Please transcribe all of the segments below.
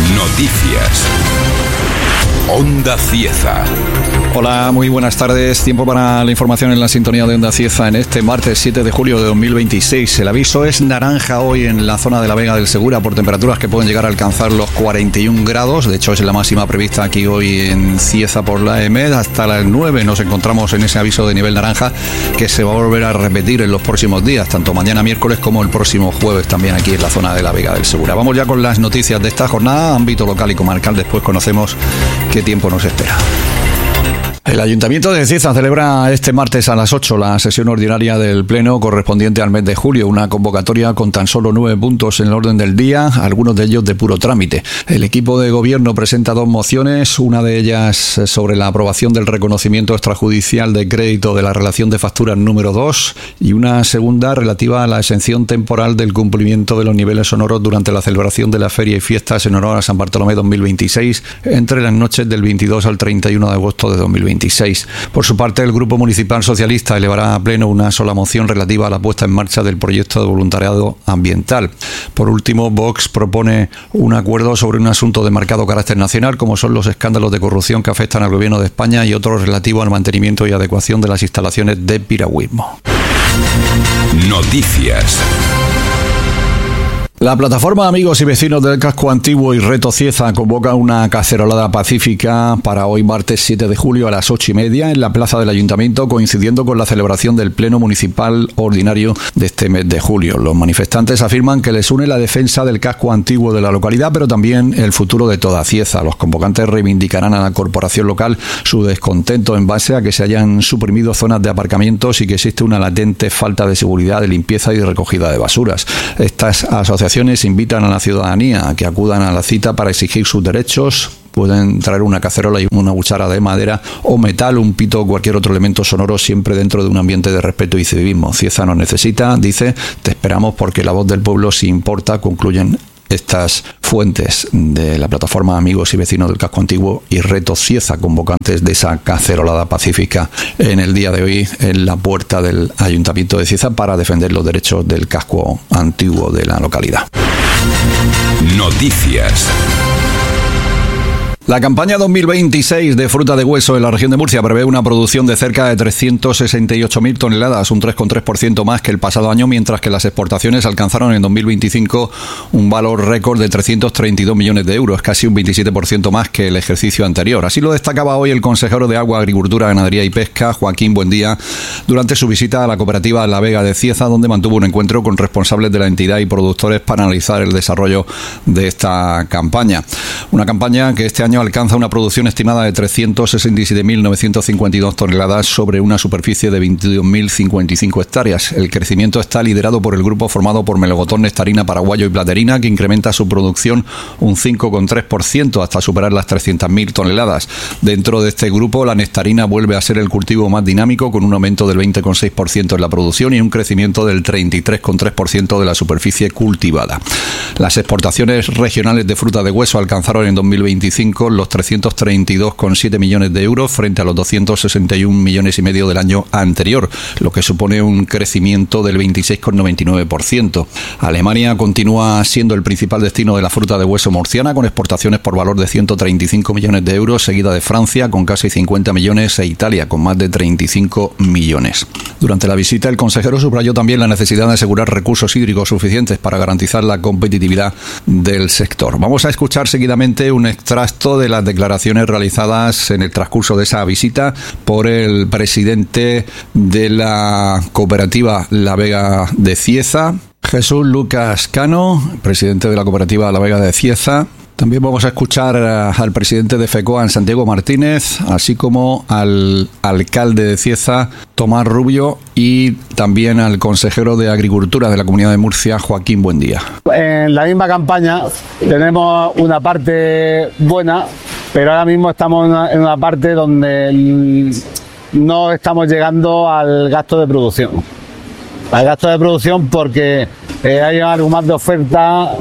Noticias. Onda Cieza. Hola, muy buenas tardes. Tiempo para la información en la sintonía de Onda Cieza en este martes 7 de julio de 2026. El aviso es naranja hoy en la zona de la Vega del Segura por temperaturas que pueden llegar a alcanzar los 41 grados. De hecho, es la máxima prevista aquí hoy en Cieza por la EMED. Hasta las 9 nos encontramos en ese aviso de nivel naranja que se va a volver a repetir en los próximos días, tanto mañana miércoles como el próximo jueves también aquí en la zona de la Vega del Segura. Vamos ya con las noticias de esta jornada, ámbito local y comarcal. Después conocemos qué tiempo nos espera. El Ayuntamiento de Cieza celebra este martes a las 8 la sesión ordinaria del Pleno correspondiente al mes de julio, una convocatoria con tan solo 9 puntos en el orden del día, algunos de ellos de puro trámite. El equipo de gobierno presenta 2 mociones, una de ellas sobre la aprobación del reconocimiento extrajudicial de crédito de la relación de facturas número 2 y una segunda relativa a la exención temporal del cumplimiento de los niveles sonoros durante la celebración de la Feria y Fiestas en honor a San Bartolomé 2026 entre las noches del 22 al 31 de agosto de 2026. Por su parte, el Grupo Municipal Socialista elevará a pleno una sola moción relativa a la puesta en marcha del proyecto de voluntariado ambiental. Por último, Vox propone un acuerdo sobre un asunto de marcado carácter nacional, como son los escándalos de corrupción que afectan al Gobierno de España y otros relativos al mantenimiento y adecuación de las instalaciones de piragüismo. Noticias. La plataforma Amigos y Vecinos del Casco Antiguo y Reto Cieza convoca una cacerolada pacífica para hoy martes 7 de julio a las 8:30 en la plaza del Ayuntamiento, coincidiendo con la celebración del Pleno Municipal Ordinario de este mes de julio. Los manifestantes afirman que les une la defensa del casco antiguo de la localidad, pero también el futuro de toda Cieza. Los convocantes reivindicarán a la corporación local su descontento en base a que se hayan suprimido zonas de aparcamientos y que existe una latente falta de seguridad, de limpieza y de recogida de basuras. Estas asociaciones invitan a la ciudadanía a que acudan a la cita para exigir sus derechos. Pueden traer una cacerola y una cuchara de madera o metal, un pito o cualquier otro elemento sonoro, siempre dentro de un ambiente de respeto y civismo. Cieza nos necesita, dice, te esperamos porque la voz del pueblo sí importa, concluyen estas fuentes de la plataforma Amigos y Vecinos del Casco Antiguo y Reto Cieza, convocantes de esa cacerolada pacífica en el día de hoy en la puerta del Ayuntamiento de Cieza para defender los derechos del casco antiguo de la localidad. Noticias. La campaña 2026 de fruta de hueso en la región de Murcia prevé una producción de cerca de 368.000 toneladas, un 3,3% más que el pasado año, mientras que las exportaciones alcanzaron en 2025 un valor récord de 332 millones de euros, casi un 27% más que el ejercicio anterior. Así lo destacaba hoy el consejero de Agua, Agricultura, Ganadería y Pesca, Joaquín Buendía, durante su visita a la cooperativa La Vega de Cieza, donde mantuvo un encuentro con responsables de la entidad y productores para analizar el desarrollo de esta campaña. Una campaña que este año alcanza una producción estimada de 367.952 toneladas sobre una superficie de 22.055 hectáreas. El crecimiento está liderado por el grupo formado por melocotón, nectarina, paraguayo y platerina, que incrementa su producción un 5,3% hasta superar las 300.000 toneladas. Dentro de este grupo, la nectarina vuelve a ser el cultivo más dinámico, con un aumento del 20,6% en la producción y un crecimiento del 33,3% de la superficie cultivada. Las exportaciones regionales de fruta de hueso alcanzaron en 2025 los 332,7 millones de euros frente a los 261 millones y medio del año anterior, lo que supone un crecimiento del 26,99%. Alemania continúa siendo el principal destino de la fruta de hueso murciana, con exportaciones por valor de 135 millones de euros, seguida de Francia con casi 50 millones e Italia con más de 35 millones. Durante la visita, el consejero subrayó también la necesidad de asegurar recursos hídricos suficientes para garantizar la competitividad del sector. Vamos a escuchar seguidamente un extracto de las declaraciones realizadas en el transcurso de esa visita por el presidente de la cooperativa La Vega de Cieza, Jesús Lucas Cano, presidente de la cooperativa La Vega de Cieza. También vamos a escuchar al presidente de FECOAN, Santiago Martínez, así como al alcalde de Cieza, Tomás Rubio, y también al consejero de Agricultura de la Comunidad de Murcia, Joaquín Buendía. En la misma campaña tenemos una parte buena, pero ahora mismo estamos en una parte donde no estamos llegando al gasto de producción. Al gasto de producción porque hay algo más de oferta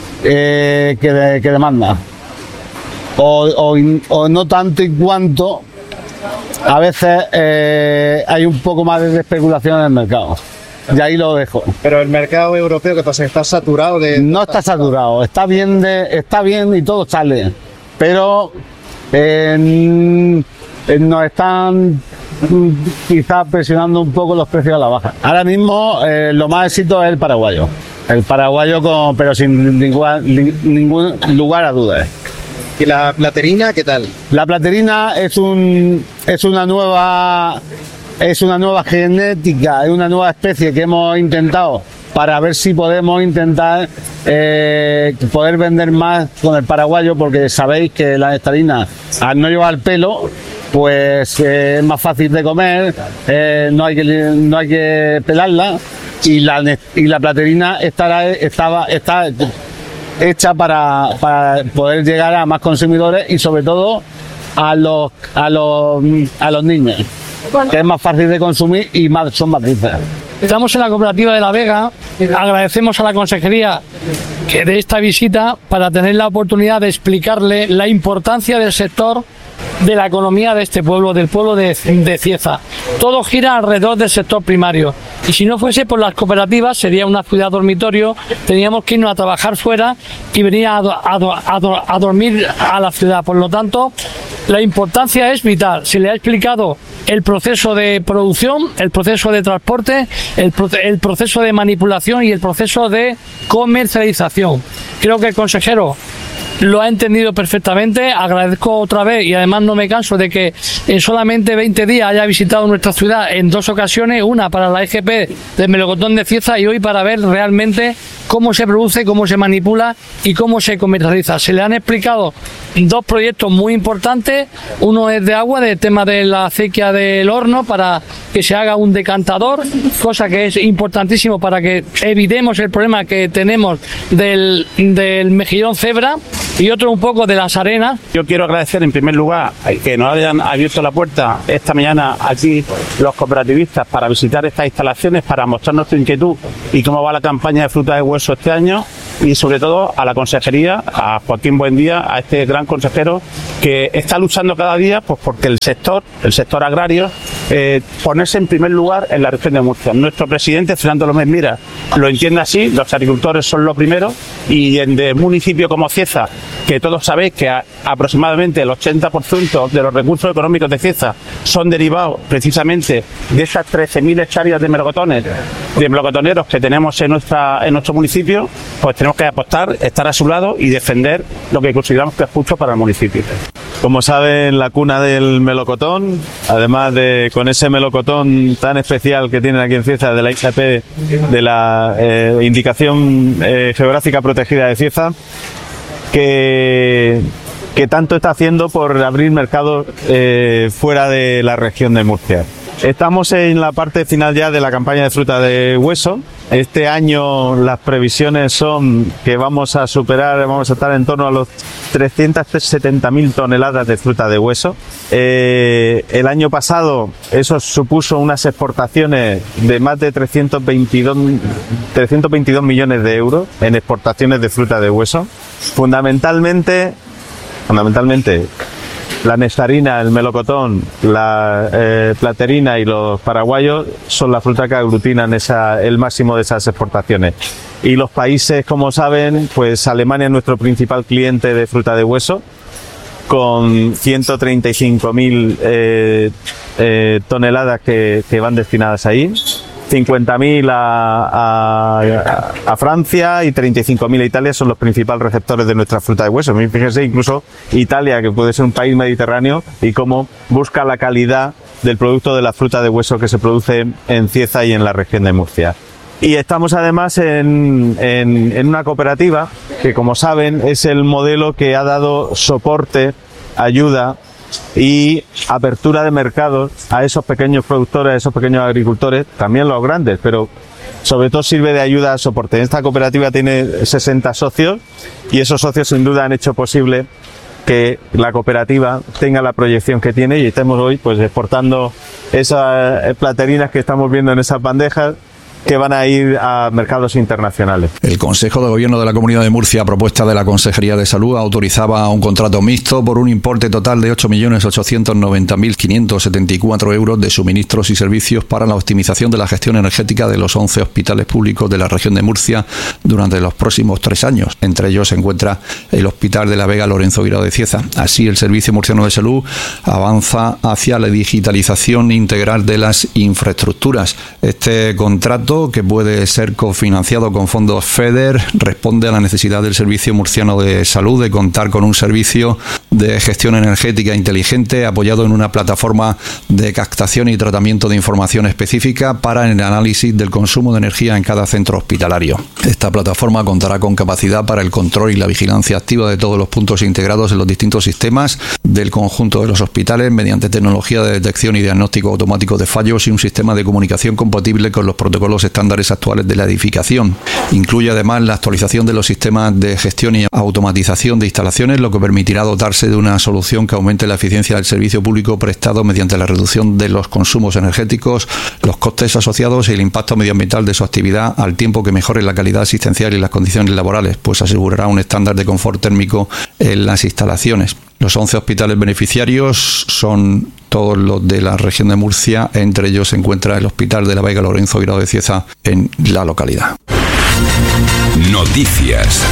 que demanda, o no tanto en cuanto a veces hay un poco más de especulación en el mercado. Y ahí lo dejo. Pero el mercado europeo, ¿qué pasa? ¿Está saturado de...? No está saturado, está bien y todo sale. Pero nos están quizás presionando un poco los precios a la baja. Ahora mismo lo más éxito es el paraguayo. El paraguayo, pero sin ningún lugar a dudas. ¿Y la platerina qué tal? La platerina es una nueva genética, es una nueva especie que hemos intentado para ver si podemos intentar poder vender más con el paraguayo, porque sabéis que la nectarina, al no llevar pelo, pues es más fácil de comer, no hay que pelarla, y la platerina está hecha para poder llegar a más consumidores y sobre todo a los niños, que es más fácil de consumir y son más ricas. Estamos en la cooperativa de La Vega, agradecemos a la consejería de esta visita para tener la oportunidad de explicarle la importancia del sector de la economía de este pueblo, del pueblo de Cieza. Todo gira alrededor del sector primario, y si no fuese por las cooperativas sería una ciudad dormitorio, teníamos que irnos a trabajar fuera y venir a dormir a la ciudad. Por lo tanto, la importancia es vital. Se le ha explicado el proceso de producción, el proceso de transporte, el proceso de manipulación y el proceso de comercialización. Creo que el consejero lo ha entendido perfectamente. Agradezco otra vez, y además no me canso de que en solamente 20 días haya visitado nuestra ciudad en 2 ocasiones, una para la EGP del melocotón de Cieza y hoy para ver realmente cómo se produce, cómo se manipula y cómo se comercializa. Se le han explicado 2 proyectos muy importantes. Uno es de agua, del tema de la acequia del horno, para que se haga un decantador, cosa que es importantísimo para que evitemos el problema que tenemos del mejillón cebra, y otro un poco de las arenas. Yo quiero agradecer en primer lugar que nos hayan abierto la puerta esta mañana aquí los cooperativistas para visitar estas instalaciones, para mostrar nuestra inquietud y cómo va la campaña de fruta de hueso este año, y sobre todo a la consejería, a Joaquín Buendía, a este gran consejero que está luchando cada día pues porque el sector agrario ponerse en primer lugar en la región de Murcia. Nuestro presidente, Fernando López Mira, lo entiende así: los agricultores son lo primero, y en el municipio como Cieza, que todos sabéis que aproximadamente el 80% de los recursos económicos de Cieza son derivados precisamente de esas 13.000 hectáreas de melocotoneros que tenemos en nuestro municipio, pues tenemos que apostar, estar a su lado y defender lo que consideramos que es justo para el municipio. Como saben, la cuna del melocotón, además de con ese melocotón tan especial que tienen aquí en Cieza, de la IGP, de la indicación geográfica protegida de Cieza, que tanto está haciendo por abrir mercados fuera de la región de Murcia. Estamos en la parte final ya de la campaña de fruta de hueso. Este año las previsiones son que vamos a estar en torno a los 370.000 toneladas de fruta de hueso. El año pasado eso supuso unas exportaciones de más de 322 millones de euros en exportaciones de fruta de hueso. Fundamentalmente la nectarina, el melocotón, la platerina y los paraguayos son la fruta que aglutinan el máximo de esas exportaciones. Y los países, como saben, pues Alemania es nuestro principal cliente de fruta de hueso, con 135.000 toneladas que van destinadas ahí. 50.000 a Francia y 35.000 a Italia son los principales receptores de nuestra fruta de hueso. Fíjense, incluso Italia, que puede ser un país mediterráneo, y cómo busca la calidad del producto de la fruta de hueso que se produce en Cieza y en la región de Murcia. Y estamos además en una cooperativa que, como saben, es el modelo que ha dado soporte, ayuda y apertura de mercados a esos pequeños productores, a esos pequeños agricultores, también los grandes, pero sobre todo sirve de ayuda a soporte. Esta cooperativa tiene 60 socios y esos socios sin duda han hecho posible que la cooperativa tenga la proyección que tiene, y estemos hoy pues exportando esas platerinas que estamos viendo en esas bandejas, que van a ir a mercados internacionales. El Consejo de Gobierno de la Comunidad de Murcia, a propuesta de la Consejería de Salud, autorizaba un contrato mixto por un importe total de 8.890.574 euros de suministros y servicios para la optimización de la gestión energética de los 11 hospitales públicos de la región de Murcia durante los próximos 3 años. Entre ellos se encuentra el Hospital de la Vega Lorenzo Guirao de Cieza. Así, el Servicio Murciano de Salud avanza hacia la digitalización integral de las infraestructuras. Este contrato, que puede ser cofinanciado con fondos FEDER, responde a la necesidad del Servicio Murciano de Salud de contar con un servicio de gestión energética inteligente apoyado en una plataforma de captación y tratamiento de información específica para el análisis del consumo de energía en cada centro hospitalario. Esta plataforma contará con capacidad para el control y la vigilancia activa de todos los puntos integrados en los distintos sistemas del conjunto de los hospitales mediante tecnología de detección y diagnóstico automático de fallos y un sistema de comunicación compatible con los protocolos estándares actuales de la edificación. Incluye además la actualización de los sistemas de gestión y automatización de instalaciones, lo que permitirá dotarse de una solución que aumente la eficiencia del servicio público prestado mediante la reducción de los consumos energéticos, los costes asociados y el impacto medioambiental de su actividad, al tiempo que mejore la calidad asistencial y las condiciones laborales, pues asegurará un estándar de confort térmico en las instalaciones. Los 11 hospitales beneficiarios son todos los de la región de Murcia. Entre ellos se encuentra el Hospital de la Vega Lorenzo Guirao de Cieza en la localidad. Noticias.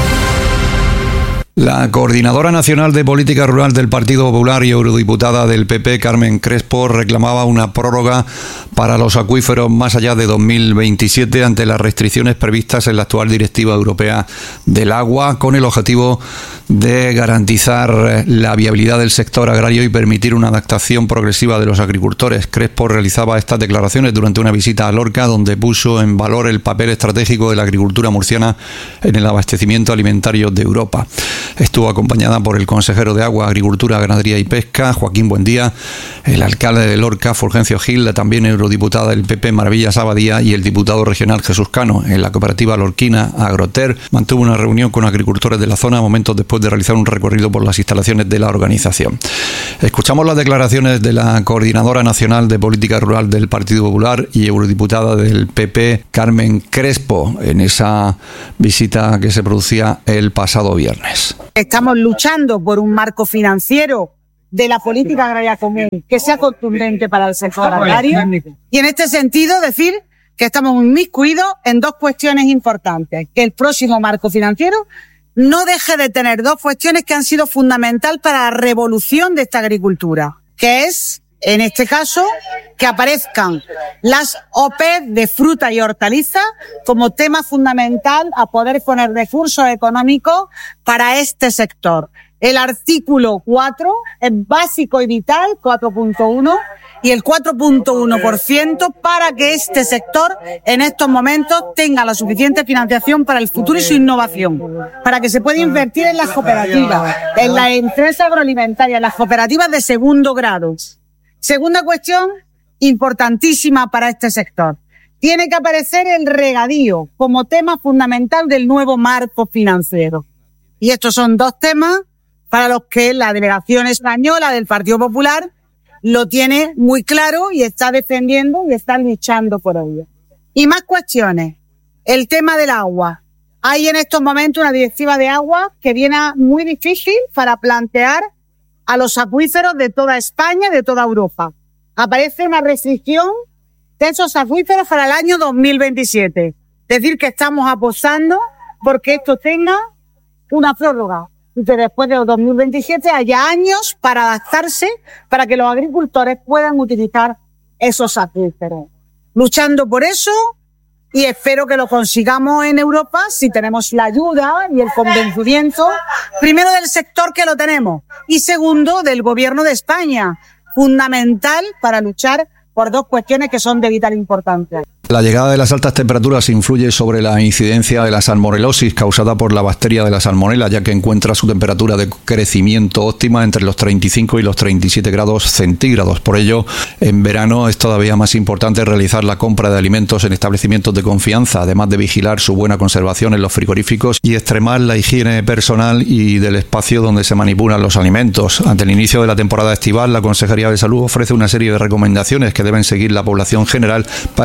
La coordinadora nacional de política rural del Partido Popular y eurodiputada del PP, Carmen Crespo, reclamaba una prórroga para los acuíferos más allá de 2027 ante las restricciones previstas en la actual Directiva Europea del Agua, con el objetivo de garantizar la viabilidad del sector agrario y permitir una adaptación progresiva de los agricultores. Crespo realizaba estas declaraciones durante una visita a Lorca, donde puso en valor el papel estratégico de la agricultura murciana en el abastecimiento alimentario de Europa. Estuvo acompañada por el consejero de Agua, Agricultura, Ganadería y Pesca, Joaquín Buendía, el alcalde de Lorca, Fulgencio Gil, la también eurodiputada del PP, Maravillas Abadía, y el diputado regional Jesús Cano. En la cooperativa lorquina Agroter mantuvo una reunión con agricultores de la zona momentos después de realizar un recorrido por las instalaciones de la organización. Escuchamos las declaraciones de la coordinadora nacional de política rural del Partido Popular y eurodiputada del PP, Carmen Crespo, en esa visita que se producía el pasado viernes. Estamos luchando por un marco financiero de la política agraria común que sea contundente para el sector agrario, y en este sentido decir que estamos inmiscuidos en 2 cuestiones importantes: que el próximo marco financiero no deje de tener 2 cuestiones que han sido fundamental para la revolución de esta agricultura, que es, en este caso, que aparezcan las OPE de fruta y hortaliza como tema fundamental a poder poner recursos económicos para este sector. El artículo 4 es básico y vital, 4.1, y el 4.1% para que este sector en estos momentos tenga la suficiente financiación para el futuro y su innovación, para que se pueda invertir en las cooperativas, en las empresas agroalimentarias, en las cooperativas de segundo grado. Segunda cuestión importantísima para este sector: tiene que aparecer el regadío como tema fundamental del nuevo marco financiero. Y estos son 2 temas para los que la delegación española del Partido Popular lo tiene muy claro y está defendiendo y está luchando por ello. Y más cuestiones. El tema del agua. Hay en estos momentos una directiva de agua que viene muy difícil para plantear a los acuíferos de toda España y de toda Europa. Aparece una restricción de esos acuíferos para el año 2027. Es decir, que estamos apostando porque esto tenga una prórroga y que después de los 2027 haya años para adaptarse, para que los agricultores puedan utilizar esos acuíferos. Luchando por eso, y espero que lo consigamos en Europa si tenemos la ayuda y el convencimiento, primero del sector, que lo tenemos, y segundo del Gobierno de España, fundamental para luchar por 2 cuestiones que son de vital importancia. La llegada de las altas temperaturas influye sobre la incidencia de la salmonelosis causada por la bacteria de la salmonela, ya que encuentra su temperatura de crecimiento óptima entre los 35 y los 37 grados centígrados. Por ello, en verano es todavía más importante realizar la compra de alimentos en establecimientos de confianza, además de vigilar su buena conservación en los frigoríficos y extremar la higiene personal y del espacio donde se manipulan los alimentos. Ante el inicio de la temporada estival, la Consejería de Salud ofrece una serie de recomendaciones que deben seguir la población general para evitar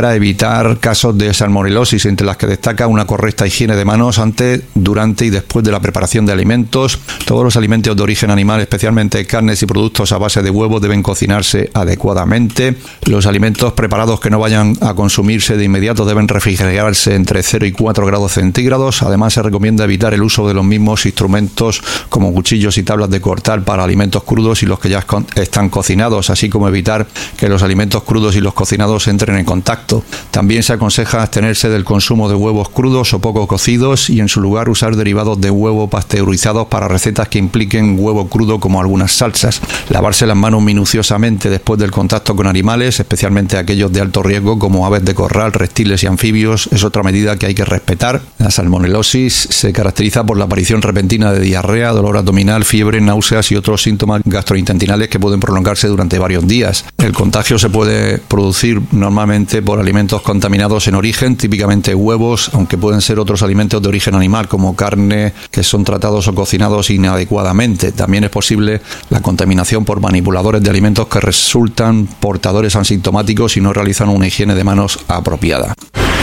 evitar casos de salmonelosis, entre las que destaca una correcta higiene de manos antes, durante y después de la preparación de alimentos. Todos los alimentos de origen animal, especialmente carnes y productos a base de huevos, deben cocinarse adecuadamente. Los alimentos preparados que no vayan a consumirse de inmediato deben refrigerarse entre 0 y 4 grados centígrados. Además, se recomienda evitar el uso de los mismos instrumentos como cuchillos y tablas de cortar para alimentos crudos y los que ya están cocinados, así como evitar que los alimentos crudos y los cocinados entren en contacto. También se aconseja abstenerse del consumo de huevos crudos o poco cocidos y en su lugar usar derivados de huevo pasteurizados para recetas que impliquen huevo crudo, como algunas salsas. Lavarse las manos minuciosamente después del contacto con animales, especialmente aquellos de alto riesgo como aves de corral, reptiles y anfibios, es otra medida que hay que respetar. La salmonelosis se caracteriza por la aparición repentina de diarrea, dolor abdominal, fiebre, náuseas y otros síntomas gastrointestinales que pueden prolongarse durante varios días. El contagio se puede producir normalmente por alimentos contaminados en origen, típicamente huevos, aunque pueden ser otros alimentos de origen animal como carne que son tratados o cocinados inadecuadamente. También es posible la contaminación por manipuladores de alimentos que resultan portadores asintomáticos y no realizan una higiene de manos apropiada.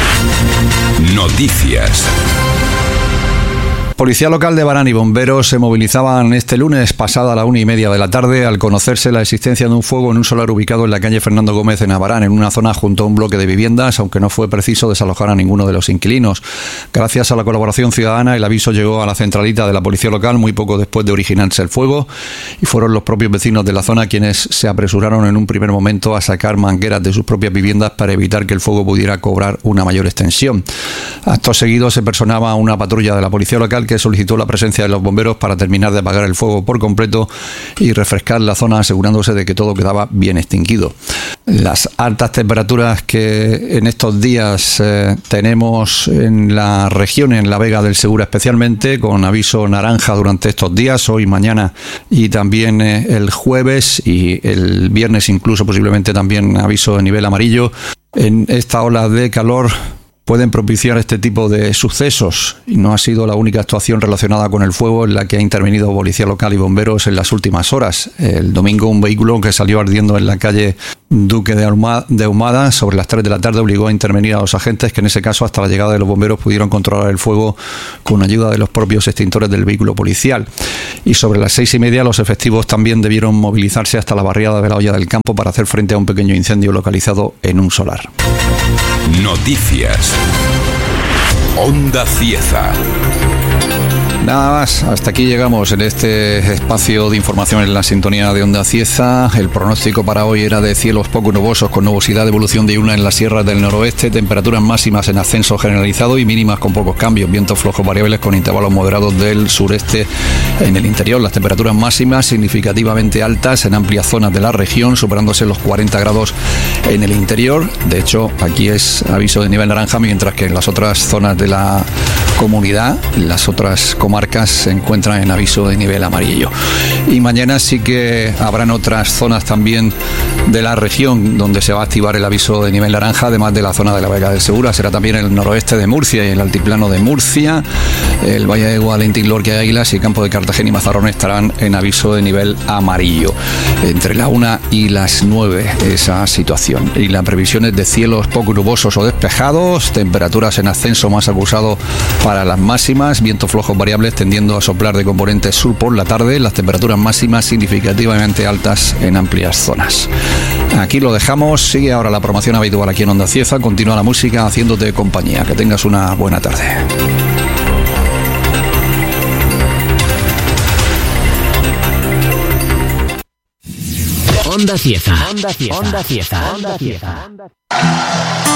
Noticias. Policía local de Barán y bomberos se movilizaban este lunes pasada a la 1:30 de la tarde al conocerse la existencia de un fuego en un solar ubicado en la calle Fernando Gómez en Abarán, en una zona junto a un bloque de viviendas, aunque no fue preciso desalojar a ninguno de los inquilinos. Gracias a la colaboración ciudadana, el aviso llegó a la centralita de la policía local muy poco después de originarse el fuego y fueron los propios vecinos de la zona quienes se apresuraron en un primer momento a sacar mangueras de sus propias viviendas para evitar que el fuego pudiera cobrar una mayor extensión. Acto seguido se personaba una patrulla de la policía local que solicitó la presencia de los bomberos para terminar de apagar el fuego por completo y refrescar la zona, asegurándose de que todo quedaba bien extinguido. Las altas temperaturas que en estos días tenemos en la región, en la Vega del Segura especialmente, con aviso naranja durante estos días, hoy, mañana y también el jueves y el viernes incluso posiblemente también aviso de nivel amarillo. En esta ola de calor pueden propiciar este tipo de sucesos y no ha sido la única actuación relacionada con el fuego en la que ha intervenido policía local y bomberos en las últimas horas. El domingo un vehículo que salió ardiendo en la calle Duque de Ahumada sobre las 3 de la tarde obligó a intervenir a los agentes que en ese caso hasta la llegada de los bomberos pudieron controlar el fuego con ayuda de los propios extintores del vehículo policial. Y sobre las 6:30 los efectivos también debieron movilizarse hasta la barriada de la Olla del Campo para hacer frente a un pequeño incendio localizado en un solar. Noticias. Onda Cieza. Nada más, hasta aquí llegamos en este espacio de información en la sintonía de Onda Cieza. El pronóstico para hoy era de cielos poco nubosos con nubosidad de evolución diurna en las sierras del noroeste, temperaturas máximas en ascenso generalizado y mínimas con pocos cambios, vientos flojos variables con intervalos moderados del sureste en el interior. Las temperaturas máximas significativamente altas en amplias zonas de la región, superándose los 40 grados en el interior. De hecho, aquí es aviso de nivel naranja, mientras que en las otras zonas de la comunidad, las otras comarcas se encuentran en aviso de nivel amarillo. Y mañana sí que habrán otras zonas también de la región donde se va a activar el aviso de nivel naranja, además de la zona de la Vega del Segura. Será también el noroeste de Murcia y el altiplano de Murcia, el Valle de Guadalentín, Lorca y Águilas y Campo de Cartagena y Mazarrón estarán en aviso de nivel amarillo. Entre la 1 y las 9 esa situación. Y la previsión es de cielos poco nubosos o despejados, temperaturas en ascenso más acusado para las máximas, vientos flojos variables tendiendo a soplar de componente sur por la tarde, las temperaturas máximas significativamente altas en amplias zonas. Aquí lo dejamos, sigue ahora la promoción habitual aquí en Onda Cieza, continúa la música haciéndote compañía. Que tengas una buena tarde. Onda Cieza. Onda Cieza. Onda Cieza. Onda Cieza.